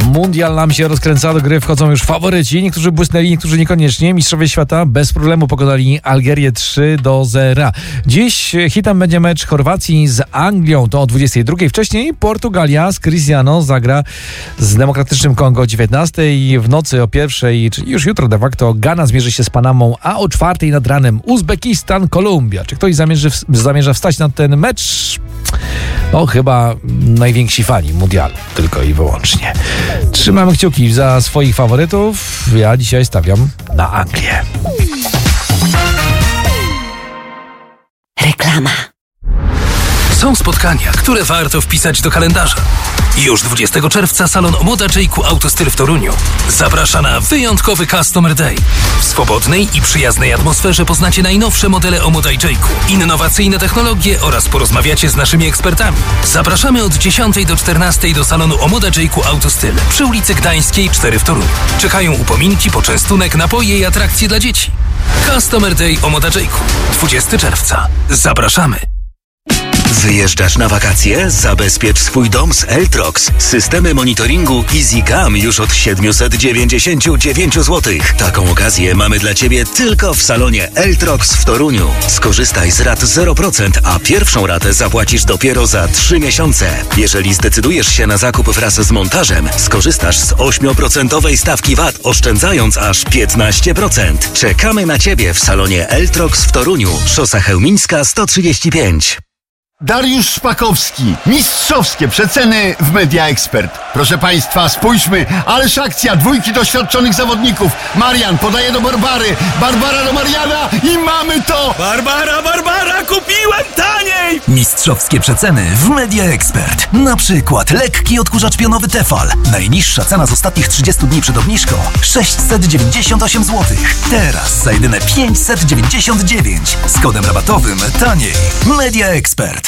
Mundial nam się rozkręca, do gry wchodzą już faworyci. Niektórzy błysnęli, niektórzy niekoniecznie. Mistrzowie świata bez problemu pokonali Algierię 3-0. Dziś hitem będzie mecz Chorwacji z Anglią, to o 22:00. Wcześniej Portugalia z Cristiano zagra z Demokratycznym Kongo o 19:00. W nocy o 1:00, czyli już jutro de facto, Gana zmierzy się z Panamą, a o 4:00 nad ranem Uzbekistan, Kolumbia. Czy ktoś zamierza wstać na ten mecz? No chyba najwięksi fani mundialu, tylko i wyłącznie. Trzymamy kciuki za swoich faworytów. Ja dzisiaj stawiam na Anglię. Reklama. Są spotkania, które warto wpisać do kalendarza. Już 20 czerwca salon Omoda Jayku Autostyl w Toruniu zaprasza na wyjątkowy Customer Day. W swobodnej i przyjaznej atmosferze poznacie najnowsze modele Omoda Jayku, innowacyjne technologie oraz porozmawiacie z naszymi ekspertami. Zapraszamy od 10 do 14 do salonu Omoda Jayku Autostyl przy ulicy Gdańskiej 4 w Toruniu. Czekają upominki, poczęstunek, napoje i atrakcje dla dzieci. Customer Day Omoda Jayku, 20 czerwca. Zapraszamy. Wyjeżdżasz na wakacje? Zabezpiecz swój dom z Eltrox. Systemy monitoringu EasyCam już od 799 zł. Taką okazję mamy dla Ciebie tylko w salonie Eltrox w Toruniu. Skorzystaj z rat 0%, a pierwszą ratę zapłacisz dopiero za 3 miesiące. Jeżeli zdecydujesz się na zakup wraz z montażem, skorzystasz z 8% stawki VAT, oszczędzając aż 15%. Czekamy na Ciebie w salonie Eltrox w Toruniu. Szosa Chełmińska 135. Dariusz Szpakowski. Mistrzowskie przeceny w Media Expert. Proszę Państwa, spójrzmy, ależ akcja, dwójki doświadczonych zawodników. Marian podaje do Barbary, Barbara do Mariana i mamy to! Barbara, kupiłem taniej! Mistrzowskie przeceny w Media Expert. Na przykład lekki odkurzacz pionowy Tefal. Najniższa cena z ostatnich 30 dni przed obniżką 698 zł. Teraz za jedyne 599. Z kodem rabatowym taniej. Media Expert.